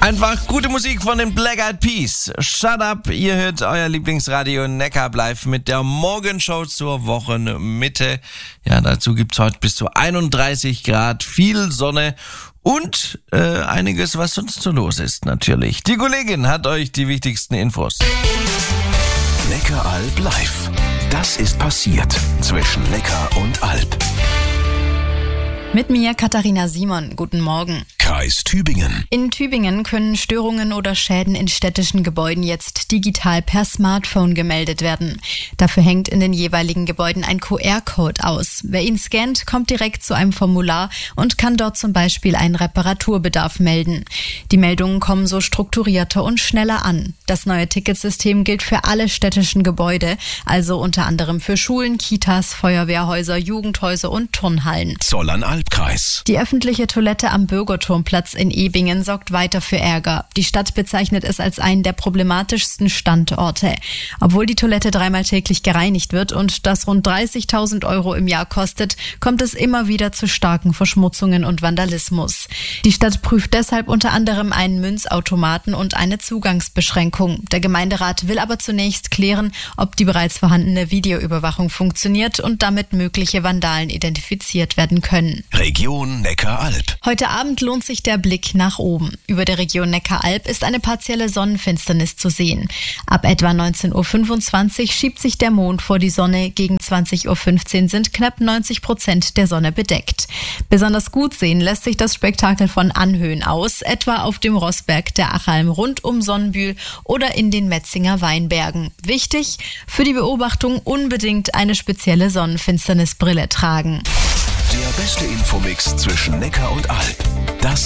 Einfach gute Musik von den Black Eyed Peas. Shut up, ihr hört euer Lieblingsradio Neckar live mit der Morgenshow zur Wochenmitte. Ja, dazu gibt's heute bis zu 31 Grad, viel Sonne und einiges, was sonst so los ist natürlich. Die Kollegin hat euch die wichtigsten Infos. Neckaralb live. Das ist passiert zwischen Neckar und Alb. Mit mir Katharina Simon. Guten Morgen. Kreis Tübingen. In Tübingen können Störungen oder Schäden in städtischen Gebäuden jetzt digital per Smartphone gemeldet werden. Dafür hängt in den jeweiligen Gebäuden ein QR-Code aus. Wer ihn scannt, kommt direkt zu einem Formular und kann dort zum Beispiel einen Reparaturbedarf melden. Die Meldungen kommen so strukturierter und schneller an. Das neue Ticketsystem gilt für alle städtischen Gebäude, also unter anderem für Schulen, Kitas, Feuerwehrhäuser, Jugendhäuser und Turnhallen. Zollern-Albkreis. Die öffentliche Toilette am Bürgerturmplatz in Ebingen sorgt weiter für Ärger. Die Stadt bezeichnet es als einen der problematischsten Standorte. Obwohl die Toilette dreimal täglich gereinigt wird und das rund 30.000 € im Jahr kostet, kommt es immer wieder zu starken Verschmutzungen und Vandalismus. Die Stadt prüft deshalb unter anderem einen Münzautomaten und eine Zugangsbeschränkung. Der Gemeinderat will aber zunächst klären, ob die bereits vorhandene Videoüberwachung funktioniert und damit mögliche Vandalen identifiziert werden können. Region Neckar-Alb. Heute Abend lohnt sich der Blick nach oben. Über der Region Neckar-Alb ist eine partielle Sonnenfinsternis zu sehen. Ab etwa 19.25 Uhr schiebt sich der Mond vor die Sonne. Gegen 20.15 Uhr sind knapp 90% der Sonne bedeckt. Besonders gut sehen lässt sich das Spektakel von Anhöhen aus, etwa auf dem Rossberg der Achalm rund um Sonnenbühl oder in den Metzinger Weinbergen. Wichtig, für die Beobachtung unbedingt eine spezielle Sonnenfinsternisbrille tragen. Der beste Infomix zwischen Neckar und Alb.